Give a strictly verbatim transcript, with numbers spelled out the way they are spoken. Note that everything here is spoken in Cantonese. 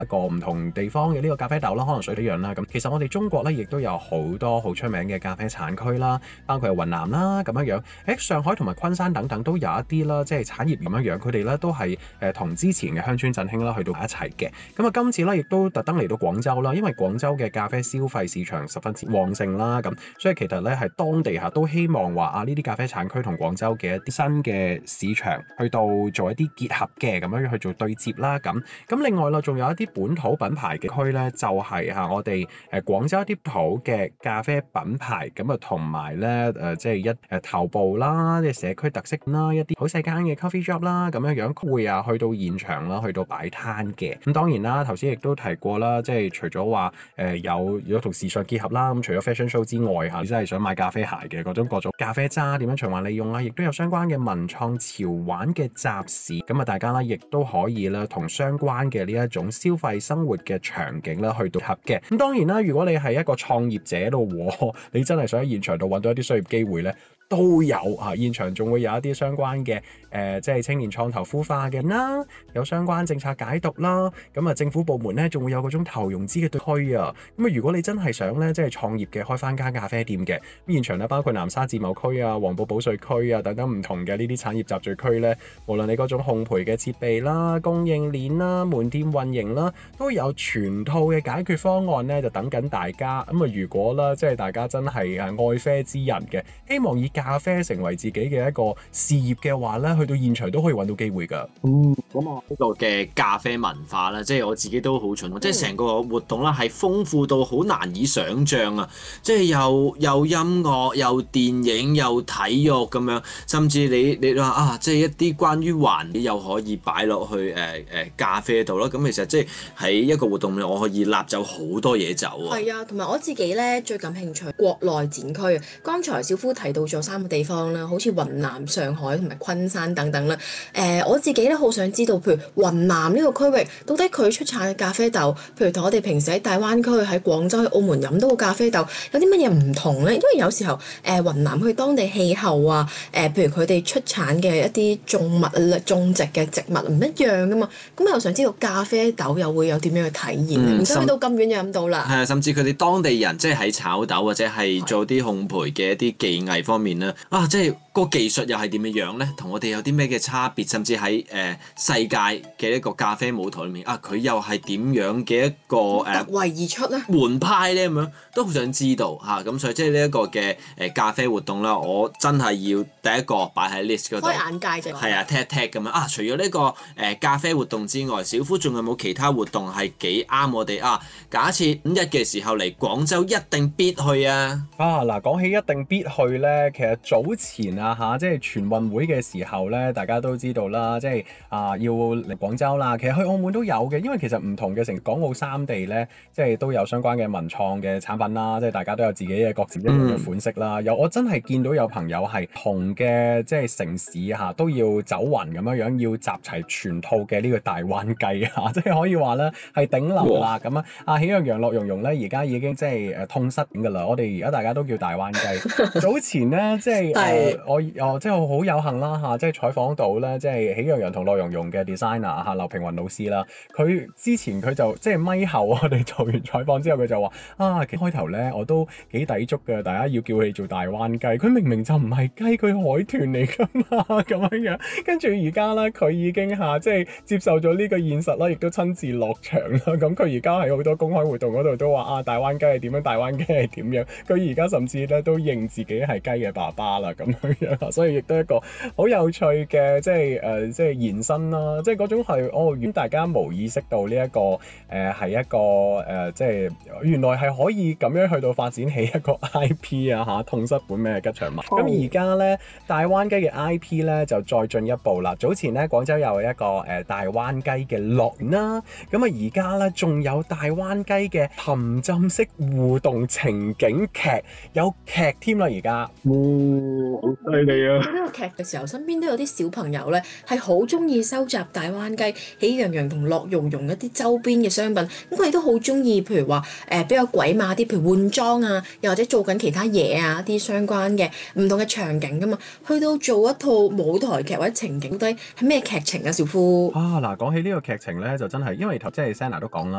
一個唔同地方嘅呢個咖啡豆啦，可能水一樣啦。咁其實我哋中國咧亦都有好多好出名嘅咖啡產區啦，包括係雲南啦咁樣樣，喺上海同埋昆山等等都有一啲啦，即係產業咁樣樣，佢哋咧都係誒同之前嘅鄉村振興啦去到一齊嘅。咁啊，今次咧亦都特登嚟到廣州啦，因為廣州嘅咖啡消費市場十分之旺盛啦，咁所以其實咧係當地下都希望話啊呢啲咖啡產區同廣州嘅一啲新嘅市場去到做一啲結合嘅咁樣去做對接啦。咁咁另外啦，仲有一啲本土品牌嘅區咧，就係、是、嚇我哋誒廣州一啲土嘅咖啡品牌，咁啊同埋咧誒即係一誒頭部啦，即係社區特色啦，一啲好細間嘅 coffee shop 啦，咁樣樣會啊去到現場啦，去到擺攤嘅。咁當然啦，頭先亦都提過啦，即係除咗話誒有如果同時尚結合啦，咁除咗 fashion show 之外嚇，你真係想買咖啡鞋嘅嗰種各種咖啡渣點樣循環利用啊，亦都有相關嘅文創潮玩嘅集市，咁啊大家啦亦都可以啦同相關嘅呢一種消費生活嘅場景啦去到合嘅。咁當然啦，如果你係一個創業者咯，你真係想喺現場度揾到一啲商業機會咧，都有啊！現場仲會有一啲相關嘅誒、呃，即係青年創投孵化嘅啦，有相關政策解讀啦。咁啊，政府部門咧仲會有嗰種投融資嘅對區啊。咁啊，如果你真係想咧，即係創業嘅開翻間咖啡店嘅，咁現場咧包括南沙自貿區啊、黃埔保稅區啊等等唔同嘅呢啲產業集聚區咧，無論你嗰種烘焙嘅設備啦、供應鏈啦、門店運營啦，都有全套嘅解決方案咧，就等緊大家。咁啊，如果啦，即係大家真係誒愛啡之人嘅，希望以咖啡成為自己嘅一個事業嘅話咧，去到現場都可以揾到機會㗎。 嗯，咁啊呢個嘅咖啡文化啦，即係我自己都好蠢，嗯、即係成個活動啦，係豐富到好難以想像啊！即係又又音樂、又電影、又體育咁樣，甚至你你話啊，即係一啲關於環境又可以擺落去誒誒、呃呃、咖啡度啦。咁其實即係喺一個活動裏，我可以攬走好多嘢走啊！ 係啊，同埋我自己咧最感興趣國內展區啊。剛才小夫提到咗三個地方啦，好似雲南、上海同埋昆山等等啦。誒、呃，我自己咧好想知道，譬如雲南呢個區域，到底佢出產嘅咖啡豆，譬如同我哋平時喺大灣區、喺廣州、喺澳門飲到嘅咖啡豆，有啲乜嘢唔同咧？因為有時候誒、呃、雲南佢當地氣候啊，誒、呃、譬如佢哋出產嘅一啲種物啊、種植嘅植物唔一樣噶嘛。咁我又想知道咖啡豆又會有點樣嘅體驗？唔使去到咁遠就飲到啦。係啊，甚至佢哋當地人即係喺炒豆或者係做啲烘焙嘅一啲技藝方面咧，啊，即係個技術又係點樣樣咧？同我哋有啲咩嘅差別？甚至喺誒、呃、世界嘅一個咖啡舞台裏面，啊，佢又係點樣嘅一個誒突圍而出咧？ 門派咧咁樣都好想知道嚇。咁、啊、所以即係呢一個嘅誒咖啡活動啦，我真係要第一個擺喺 list 嗰度。 開眼界啫。係啊，踢一踢咁樣啊！除咗呢、這個誒、呃、咖啡活動之外，小夫仲有冇其他活動係幾啱我哋啊？假設五一嘅時候嚟廣州，一定必去啊！ 啊嗱，講起一定必去咧，其實早前啊嚇，即係全運會嘅時候咧，大家都知道啦，即係啊要嚟廣州啦。其實去澳門都有嘅，因為其實唔同嘅城港澳三地咧，即係都有相關嘅文創嘅產品啦，即係大家都有自己嘅各自一樣嘅款式啦。有、嗯、我真係見到有朋友係同嘅即係城市嚇都要走勻咁樣樣，要集齊全套嘅呢個大灣雞嚇，即係可以話咧係頂流啦咁啊！啊喜羊羊樂融融咧，而家已經即係誒痛失㗎啦。我哋而家大家都叫大灣雞。早前咧即係誒、呃、我哦即係好有幸啦嚇，即係採訪到咧即係喜羊羊同樂融融嘅 designer 嚇劉平雲老師啦。佢之前佢就即係咪後我哋做完採訪之後，佢就話啊，其實開頭咧我都幾抵觸嘅，大家要叫佢做大灣雞，佢明明就唔係雞，佢海豚嚟㗎嘛咁樣樣。跟住而家咧佢已經嚇即係接受咗呢個現實啦，亦都親自落場啦。咁佢而家喺好多公開活動嗰度都話啊，大灣雞係點樣？大灣雞係點樣？佢而家甚至咧都認自己係雞嘅爸爸啦，咁樣樣，所以亦都一個好有趣嘅即係誒、呃、即係延伸啦，即係嗰種係哦，原大家冇意識到呢、這、一個誒係、呃、一個誒、呃、即係原來係可以咁樣去到發展起一個 I P 啊嚇，痛失本命嘅吉祥物。咁而家咧大灣雞嘅 I P 咧就再進一步啦。早前咧廣州有一個誒、呃、大灣雞嘅樂園啦，咁啊而家咧仲有大灣雞嘅沉浸式互動情景劇，有劇添啦而家。 哇，好犀利啊！ 呢個劇嘅時候，身邊都有啲小朋友咧係好中意收集大灣雞、喜羊羊同樂融融一啲周邊嘅商品，咁佢哋都好中意，譬如話誒、呃、比較鬼馬啲，譬如換裝啊，又或者做緊其他嘢啊，啲相關嘅唔同嘅場景噶嘛，去到做一套舞台劇或者情景，到底係咩劇情啊？小夫啊嗱，講起呢個劇情咧，就真係因為頭即係 Sana 都講啦，